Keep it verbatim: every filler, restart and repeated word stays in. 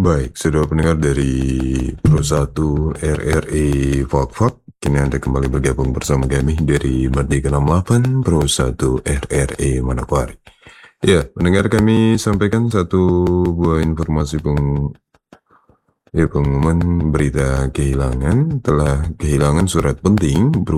Baik, sudah pendengar dari Pro satu R R E Vok-Vok, kini Anda kembali bergabung bersama kami dari Merdeka enam delapan Pro satu R R E Manokwari. Ya, pendengar, kami sampaikan satu buah informasi peng ya, pengumuman berita kehilangan telah kehilangan surat penting